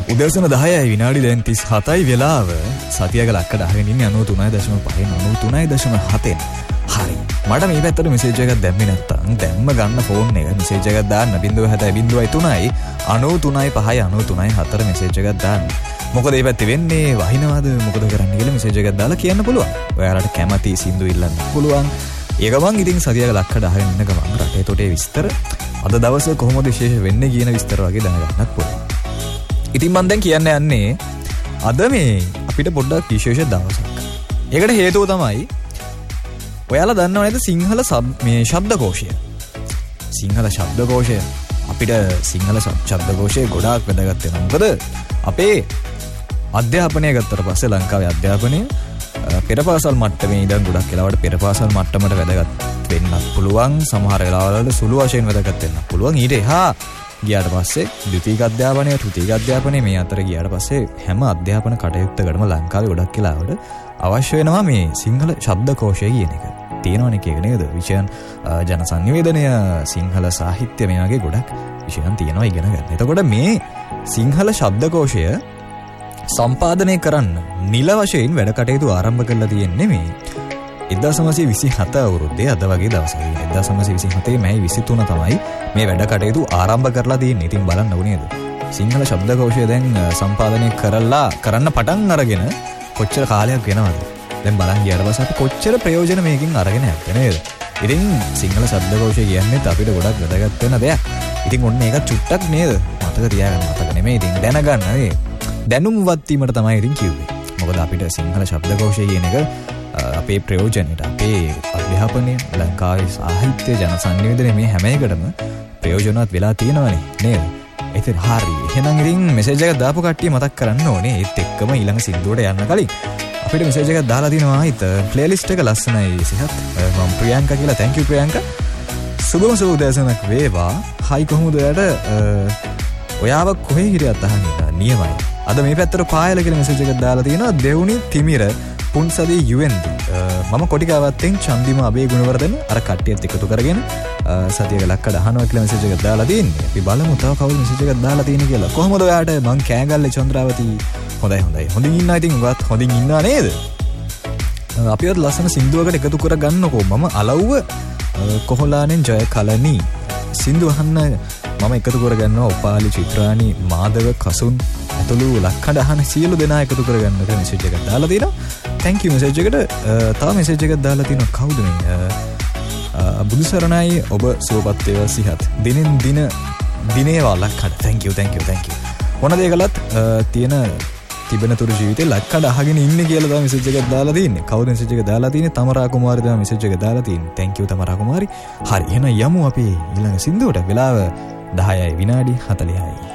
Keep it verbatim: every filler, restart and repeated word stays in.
උදෑසන දහයයි විනාඩි දැන් තිස් හතයි වෙලාව. සතියක ලක්කඩ අහගෙන ඉන්නේ අනූ තුනයි දශම පහෙන් අනූ තුනයි දශම හතෙන්. හරි. මට මේ පැත්තට මෙසේජ් එකක් දැම්මේ නැත්තම් දැම්ම ගන්න ෆෝන් එක මෙසේජ් එකක් දාන්න ज़ीरो सात ज़ीरो තුනයි අනූ තුනයි පහයි අනූ තුනයි හතර මෙසේජ් එකක් දාන්න. මොකද මේ පැත්තේ වෙන්නේ වහිනවද මොකද කරන්නේ කියලා මෙසේජ් එකක් දාලා කියන්න පුළුවන්. ඔයාලට කැමති සින්දු ඉල්ලන්න පුළුවන්. ඒ ගමන් ඉතින් සතියක ලක්කඩ අහගෙන ඉන්න ගමන් රටේ තොටේ විස්තර අද දවසේ කොහොමද විශේෂ වෙන්නේ කියන විස්තර වගේ දැනගන්නත් පුළුවන්. ඉතින් මම දැන් කියන්න යන්නේ අද මේ අපිට පොඩ්ඩක් විශේෂ දවසක්. ඒකට හේතුව තමයි ඔයාලා දන්නව නේද සිංහල මේ ශබ්දකෝෂය. සිංහල ශබ්දකෝෂය අපිට සිංහල ශබ්දකෝෂය ගොඩාක් වැදගත් වෙනවා. මොකද අපේ අධ්‍යාපනය ගත්තට පස්සේ ලංකාවේ අධ්‍යාපනය පෙරපාසල් මට්ටමේ ඉඳන් ගොඩක් වෙලාවට පෙරපාසල් මට්ටමට වැදගත් වෙන්නත් පුළුවන්. සමහර වෙලාවවල සුළු වශයෙන් වැදගත් වෙන්නත් පුළුවන්. ඊට එහා ගියාට පස්සේ ද්විතීක අධ්‍යාපනය තෘතීක අධ්‍යාපනය මේ අතර ගියාට පස්සේ හැම අධ්‍යාපන කටයුත්තකටම ලංකාවේ ගොඩක් වෙලාවට අවශ්‍ය වෙනවා මේ සිංහල ශබ්දකෝෂය කියන එක. තියෙනවනේ කියක නේද? විෂයන් ජන සංනිවේදනය සිංහල සාහිත්‍ය මේ වගේ ගොඩක් විෂයන් තියෙනවා ඉගෙන ගන්න. එතකොට මේ සිංහල ශබ්දකෝෂය සම්පාදනය කරන්න නිල වශයෙන් වැඩ කටයුතු ආරම්භ කරලා තියෙන්නේ මේ එක්දාස් නවසිය විසිහත අවුරුද්දේ අද වගේ දවසක. එක්දාස් නවසිය විසිහතේ මැයි විසිතුන තමයි මේ වැඩ කටයුතු ආරම්භ කරලා තියෙන්නේ. ඉතින් බලන්න ඕනේද? සිංහල ශබ්දකෝෂය දැන් සම්පාදනය කරලා කරන්න පටන් අරගෙන කොච්චර කාලයක් වෙනවද? දැන් බලන් ගියාට පස්සේ අපි කොච්චර ප්‍රයෝජන මේකෙන් අරගෙන යන්නේ නේද? ඉතින් සිංහල ශබ්දකෝෂය කියන්නේ අපිට ගොඩක් වැදගත් වෙන දෙයක්. ඉතින් ඔන්න ඒක චුට්ටක් නේද? මතක තියාගන්න මතක නෙමෙයි. ඉතින් දැනගන්න නේ. දැනුම්වත් වීමට තමයි ඉතින් කිව්වේ. මොකද අපිට සිංහල ශබ්දකෝෂය කියන එක අපේ ප්‍රයෝජනයට අපේ අධ්‍යාපනය ලංකාවේ සාහිත්‍ය ජන සංනිවේදනය මේ හැම එකටම ප්‍රයෝජනවත් වෙලා තියෙනවනේ නේද? ඉතින් හරි. එහෙනම් ඉතින් මෙසේජ් එකක් දාපු කට්ටිය මතක් කරන්න ඕනේ. ඒත් එක්කම ඊළඟ සින්දුවට යන්න කලින් අපිට මෙසේජ් එකක් දාලා තිනවා ආයිත් ප්ලේලිස්ට් එක ලස්සනයි විසිහත්. මම ප්‍රියංකා කියලා thank you ප්‍රියංකා. සුබම සුබ උදෑසනක් වේවා. හයි කොහොමද ඔයාට? ඔයාව කොහේ හිටියත් අහන්න නියමයි. අද මේ පැත්තට පායල කියලා මෙසේජ් එකක් දාලා තියෙනවා දෙවුනි තිමිර පුන්සදී යුඑන්දි. මම කොටිකාවත්තෙන් චන්දිම අබේ ගුණවර්ධන අර කට්ටියත් එකතු කරගෙන සතියක ලක්කඩ අහනවා කියලා මෙසේජ් එකක් දාලා තියෙන්නේ. අපි බලමු තව කවුරු මෙසේජ් එකක් දාලා තියෙන්නේ කියලා. කොහොමද ඔයාට? මං කෑගල්ලේ චන්ද්‍රාවති. හොඳයි හොඳයි. හොඳින් ඉන්නා ඉතින් උගත් හොඳින් ඉන්නා නේද? අපිවත් ලස්සන සින්දුවකට එකතු කර ගන්නකෝ. මම අලව්ව කොහොලානෙන් ජය කලනි සින්දු අහන්න මම එකතු කර ගන්නවා. උපාලි චිත්‍රානි මාදව කසුන් ඇතුළු ලක්කඩ අහන සියලු දෙනා එකතු කර ගන්නට මෙසේජ් එකක් දාලා තියෙනවා. thank you මෙසේජ් එකට. තව මෙසේජ් එකක් දාලා තියෙනවා කවුද මේ? බුදු සරණයි ඔබ සුවපත් වේවා සිහත්. දිනෙන් දින දිනේවා ලක්කඩ. thank you thank you thank you. මොන දේ කළත් තියෙන තිබෙන තුරු ජීවිතේ ලක්කඩ අහගෙන ඉන්නේ කියලා තමයි මෙසේජ් එකක් දාලා තියෙන්නේ. කවුද මෙසේජ් එක දාලා තියෙන්නේ? තමරා කුමාරි තමයි මෙසේජ් එක දාලා තියෙන්නේ. thank you තමරා කුමාරි. හරි එහෙනම් යමු අපි ඊළඟ සින්දුවට. වෙලාව දහයයි විනාඩි හතළිහයි.